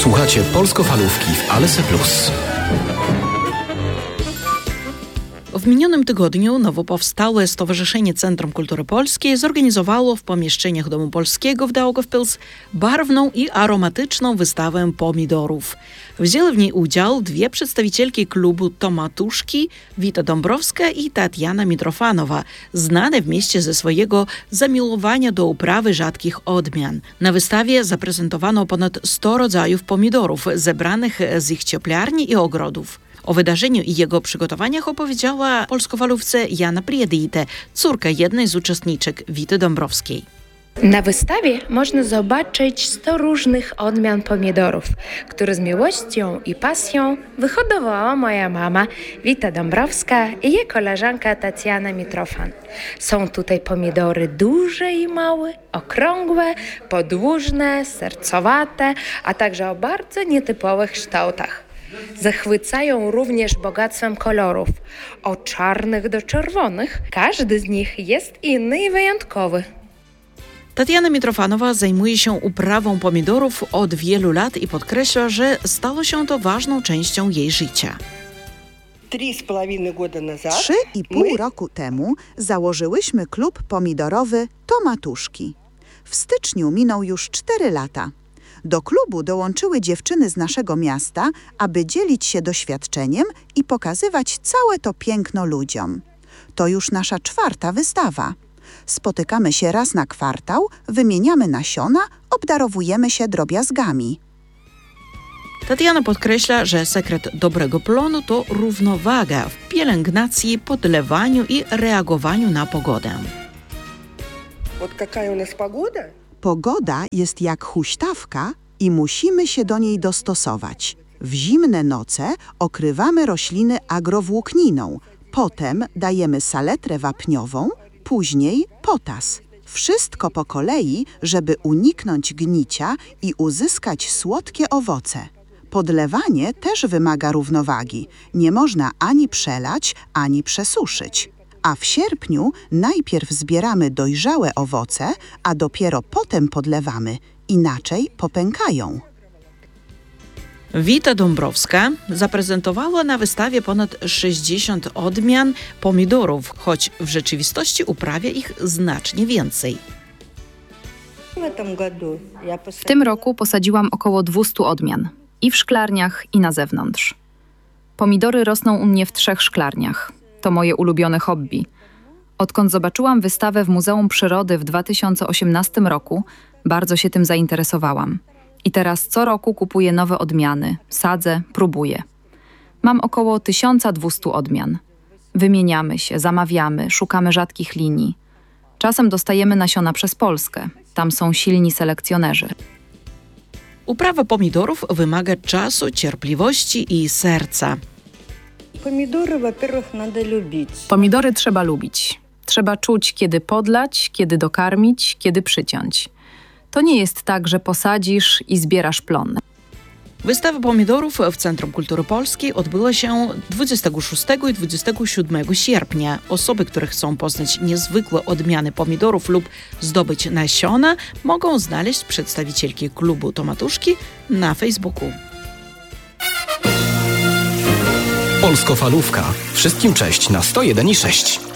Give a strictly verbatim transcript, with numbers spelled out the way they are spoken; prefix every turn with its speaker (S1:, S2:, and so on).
S1: Słuchacie Polskofalówki w Alese Plus.
S2: W minionym tygodniu nowo powstałe Stowarzyszenie Centrum Kultury Polskiej zorganizowało w pomieszczeniach Domu Polskiego w Daugavpils barwną i aromatyczną wystawę pomidorów. Wzięły w niej udział dwie przedstawicielki klubu Tomatuszki, Wita Dąbrowska i Tatiana Mitrofanowa, znane w mieście ze swojego zamiłowania do uprawy rzadkich odmian. Na wystawie zaprezentowano ponad sto rodzajów pomidorów zebranych z ich cieplarni i ogrodów. O wydarzeniu i jego przygotowaniach opowiedziała polskofalówce Jana Priedite, córka jednej z uczestniczek Wity Dąbrowskiej.
S3: Na wystawie można zobaczyć sto różnych odmian pomidorów, które z miłością i pasją wyhodowała moja mama Wita Dąbrowska i jej koleżanka Tatiana Mitrofan. Są tutaj pomidory duże i małe, okrągłe, podłużne, sercowate, a także o bardzo nietypowych kształtach. Zachwycają również bogactwem kolorów, od czarnych do czerwonych. Każdy z nich jest inny i wyjątkowy.
S2: Tatiana Mitrofanowa zajmuje się uprawą pomidorów od wielu lat i podkreśla, że stało się to ważną częścią jej życia.
S4: Trzy i pół roku temu założyłyśmy klub pomidorowy Tomatuszki. W styczniu minął już cztery lata. Do klubu dołączyły dziewczyny z naszego miasta, aby dzielić się doświadczeniem i pokazywać całe to piękno ludziom. To już nasza czwarta wystawa. Spotykamy się raz na kwartał, wymieniamy nasiona, obdarowujemy się drobiazgami.
S2: Tatiana podkreśla, że sekret dobrego plonu to równowaga w pielęgnacji, podlewaniu i reagowaniu na pogodę.
S4: Pogoda jest jak huśtawka i musimy się do niej dostosować. W zimne noce okrywamy rośliny agrowłókniną, potem dajemy saletrę wapniową, później potas. Wszystko po kolei, żeby uniknąć gnicia i uzyskać słodkie owoce. Podlewanie też wymaga równowagi. Nie można ani przelać, ani przesuszyć. A w sierpniu najpierw zbieramy dojrzałe owoce, a dopiero potem podlewamy. Inaczej popękają.
S2: Wita Dąbrowska zaprezentowała na wystawie ponad sześćdziesiąt odmian pomidorów, choć w rzeczywistości uprawia ich znacznie więcej.
S5: W tym roku posadziłam około dwieście odmian. I w szklarniach, i na zewnątrz. Pomidory rosną u mnie w trzech szklarniach. To moje ulubione hobby. Odkąd zobaczyłam wystawę w Muzeum Przyrody w dwa tysiące osiemnastym roku, bardzo się tym zainteresowałam. I teraz co roku kupuję nowe odmiany, sadzę, próbuję. Mam około tysiąc dwieście odmian. Wymieniamy się, zamawiamy, szukamy rzadkich linii. Czasem dostajemy nasiona przez Polskę. Tam są silni selekcjonerzy.
S2: Uprawa pomidorów wymaga czasu, cierpliwości i serca.
S5: Pomidory trzeba lubić. Trzeba czuć, kiedy podlać, kiedy dokarmić, kiedy przyciąć. To nie jest tak, że posadzisz i zbierasz plony.
S2: Wystawa pomidorów w Centrum Kultury Polskiej odbyła się dwudziestego szóstego i dwudziestego siódmego sierpnia. Osoby, które chcą poznać niezwykłe odmiany pomidorów lub zdobyć nasiona, mogą znaleźć przedstawicielki klubu Tomatuszki na Facebooku.
S1: Polskofalówka. Wszystkim cześć na sto jeden i sześć.